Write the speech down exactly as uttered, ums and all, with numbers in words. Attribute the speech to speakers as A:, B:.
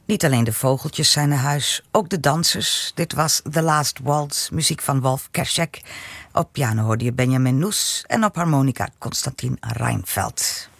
A: Niet alleen de vogeltjes zijn naar huis, ook de dansers. Dit was The Last Waltz, muziek van Wolf Kerschek. Op piano hoorde je Benjamin Noes en op harmonica Konstantin Reinfeldt.